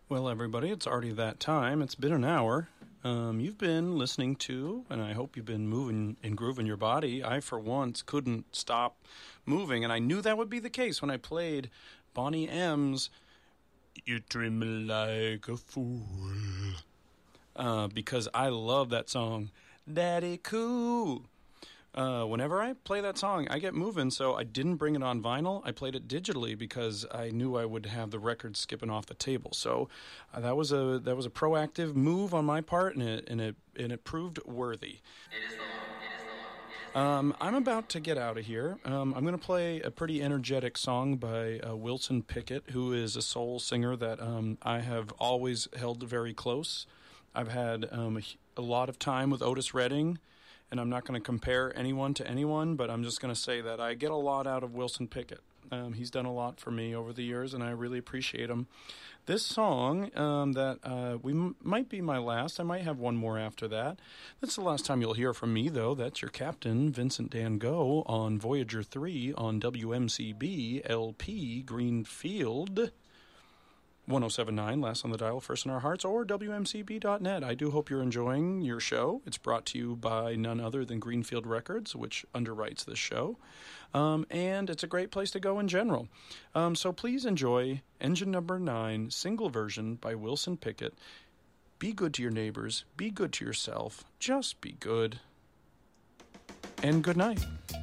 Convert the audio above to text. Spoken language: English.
Well, everybody, it's already that time. It's been an hour. You've been listening to, and I hope you've been moving and grooving your body. I, for once, couldn't stop moving, and I knew that would be the case when I played Bonnie M's You Treat Me Like a Fool, because I love that song, Daddy Cool. Whenever I play that song, I get moving, so I didn't bring it on vinyl. I played it digitally because I knew I would have the record skipping off the table. So that was a proactive move on my part, and it proved worthy. I'm about to get out of here. I'm going to play a pretty energetic song by Wilson Pickett, who is a soul singer that I have always held very close. I've had a lot of time with Otis Redding, and I'm not going to compare anyone to anyone, but I'm just going to say that I get a lot out of Wilson Pickett. He's done a lot for me over the years, and I really appreciate him. This song might be my last. I might have one more after that. That's the last time you'll hear from me, though. That's your captain, Vincent Dan Go, on Voyager 3 on WMCB LP Greenfield. 1079, last on the dial, first in our hearts, or WMCB.net. I do hope you're enjoying your show. It's brought to you by none other than Greenfield Records, which underwrites this show. And it's a great place to go in general. So please enjoy Engine Number 9, single version by Wilson Pickett. Be good to your neighbors. Be good to yourself. Just be good. And good night.